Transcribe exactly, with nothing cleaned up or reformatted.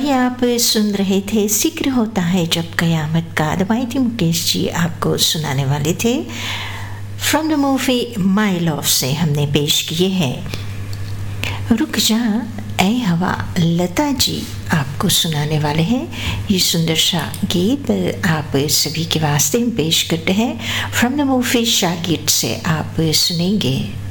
अभी आप सुन रहे थे ज़िक्र होता है जब कयामत का। दवाइती मुकेश जी आपको सुनाने वाले थे। From the movie my love से हमने पेश किए हैं रुक जा ऐ हवा। लता जी आपको सुनाने वाले हैं ये सुंदर सा गीत। आप सभी के वास्ते हम पेश करते हैं फ्रॉम द मूवी शागिर्द से। आप सुनेंगे